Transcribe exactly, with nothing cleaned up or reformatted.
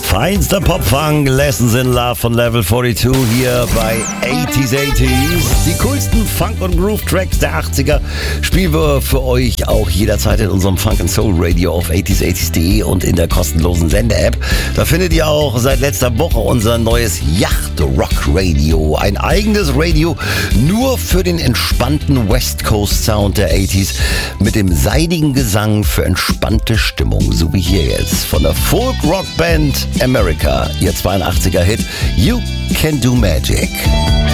Feinster Pop-Funk, Lessons in Love von Level zweiundvierzig hier bei achtziger achtziger. Die coolsten Funk- und Groove-Tracks der achtziger spielen wir für euch auch jederzeit in unserem Funk and Soul Radio auf achtziger achtziger punkt de und in der kostenlosen Sende-App. Da findet ihr auch seit letzter Woche unser neues Yacht-Rock-Radio. Ein eigenes Radio nur für den entspannten West Coast-Sound der achtziger mit dem seidigen Gesang für entspannte Stimmung, so wie hier jetzt von der Folk-Rock-Band America, ihr zweiundachtziger Hit You Can Do Magic.